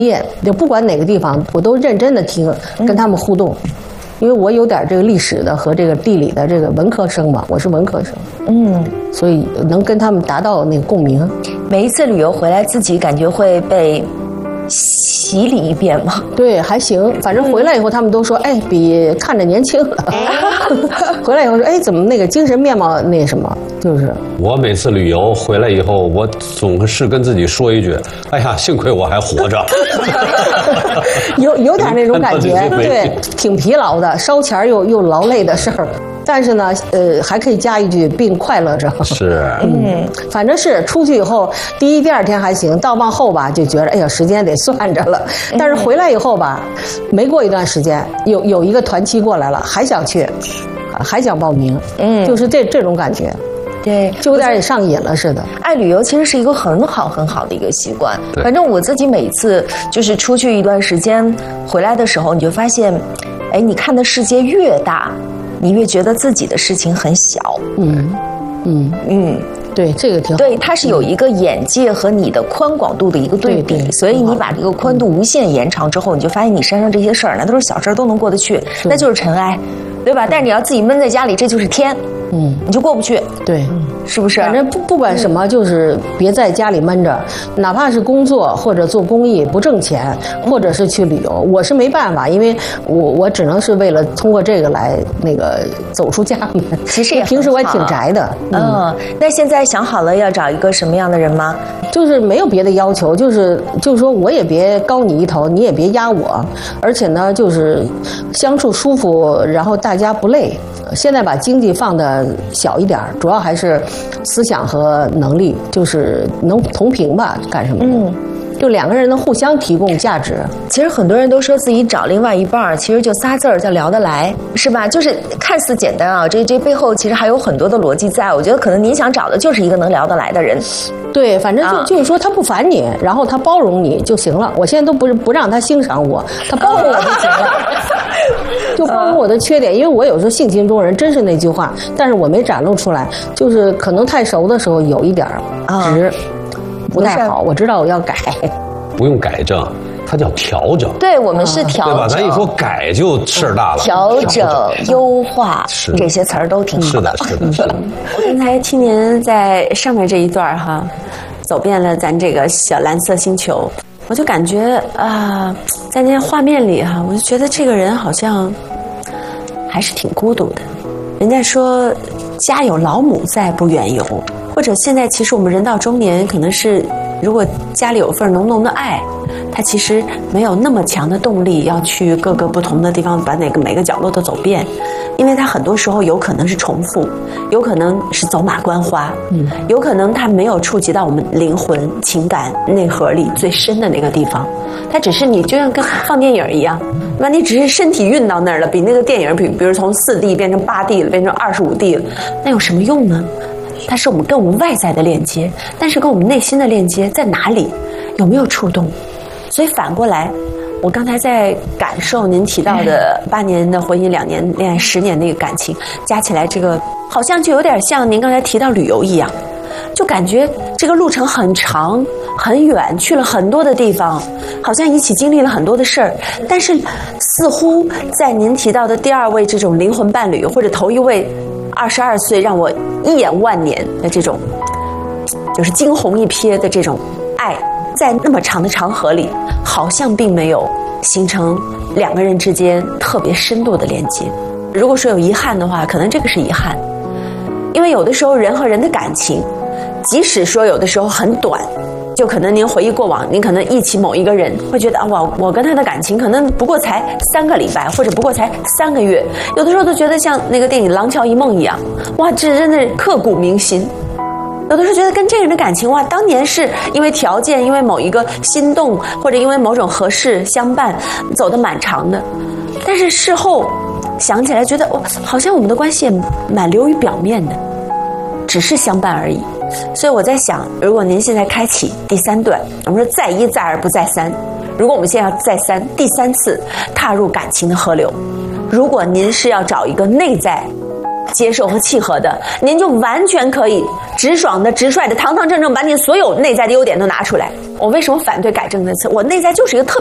就不管哪个地方，我都认真的听，跟他们互动。因为我有点这个历史的和这个地理的这个文科生嘛，我是文科生，所以能跟他们达到那个共鸣。 每一次旅游回来，自己感觉会被洗礼一遍吗？ 对，还行，反正回来以后他们都说，哎，比看着年轻了。回来以后说，哎，怎么那个精神面貌那什么，就是。 我每次旅游回来以后，我总是跟自己说一句，哎呀，幸亏我还活着。 有点那种感觉，对，挺疲劳的，烧钱又劳累的事儿。但是呢，还可以加一句并快乐着。 是， 反正是出去以后，第一、第二天还行，到往后吧就觉得，哎呀，时间得算着了。但是回来以后吧，没过一段时间，有一个团期过来了，还想去，还想报名，就是这种感觉。 对， 就有点也上瘾了似的。 爱旅游其实是一个很好的一个习惯。反正我自己每次就是出去一段时间回来的时候，你就发现，哎，你看的世界越大，你越觉得自己的事情很小。 对，这个挺好。 对，它是有一个眼界和你的宽广度的一个对比，所以你把这个宽度无限延长之后，你就发现你身上这些事儿，那都是小事儿，都能过得去，那就是尘埃，对吧？但是你要自己闷在家里，这就是天。你就过不去， 对， 是不是？ 反正不管什么，就是别在家里闷着，哪怕是工作或者做公益不挣钱，或者是去旅游，我是没办法，因为我只能是为了通过这个来那个走出家门。 其实也平时我也挺宅的。 那现在想好了要找一个什么样的人吗？ 就是没有别的要求，就是说我也别高你一头，你也别压我，而且呢，就是相处舒服，然后大家不累。现在把经济放的小一点，主要还是思想和能力，就是能同频吧，干什么的。就两个人能互相提供价值。 其实很多人都说自己找另外一半，其实就仨字儿叫聊得来，是吧？就是看似简单啊，这背后其实还有很多的逻辑在。我觉得可能您想找的就是一个能聊得来的人。 对，反正就是说他不烦你，然后他包容你就行了。我现在都不让他欣赏我，他包容我就行了。就包容我的缺点，因为我有时候性情中人，真是那句话，但是我没展露出来，就是可能太熟的时候有一点直。不太好，我知道我要改。 不用改正，它叫调整。 对，我们是调整， 对吧？咱一说改就事儿大了。 调整、优化，这些词儿都挺好的。 是的。 我刚才听您在上面这一段哈，走遍了咱这个小蓝色星球，我就感觉啊，在那画面里哈，我就觉得这个人好像还是挺孤独的。人家说家有老母在，不远游。或者现在其实我们人到中年，可能是如果家里有份浓浓的爱，他其实没有那么强的动力要去各个不同的地方，把每个角落都走遍，因为他很多时候有可能是重复，有可能是走马观花，有可能他没有触及到我们灵魂情感内核里最深的那个地方。它只是你就像跟放电影一样，对吧？你只是身体运到那儿了，比那个电影比如从4D 变成8D 了，变成25D 了，那有什么用呢？它是我们跟我们外在的链接，但是跟我们内心的链接在哪里？有没有触动？所以反过来，我刚才在感受您提到的8年的婚姻、2年恋爱、10年那个感情，加起来这个好像就有点像您刚才提到旅游一样，就感觉这个路程很长很远，去了很多的地方，好像一起经历了很多的事儿，但是似乎在您提到的第2位这种灵魂伴侣，或者头一位22岁让我一眼万年的这种，就是惊鸿一瞥的这种爱，在那么长的长河里，好像并没有形成2个人之间特别深度的连接。如果说有遗憾的话，可能这个是遗憾，因为有的时候人和人的感情，即使说有的时候很短，就可能您回忆过往，您可能忆起某一个人，会觉得啊，我跟他的感情可能不过才3个礼拜，或者不过才3个月，有的时候都觉得像那个电影《廊桥遗梦》一样，哇，这真的刻骨铭心。有的时候觉得跟这个人的感情，哇，当年是因为条件，因为某一个心动，或者因为某种合适相伴，走得蛮长的，但是事后想起来，觉得好像我们的关系也蛮流于表面的，只是相伴而已。所以我在想，如果您现在开启第3段，我们说再1再2不再3，如果我们现在要再第3次踏入感情的河流，如果您是要找一个内在接受和契合的，您就完全可以直爽的、直率的、堂堂正正把你所有内在的优点都拿出来。我为什么反对改正这词？我内在就是一个特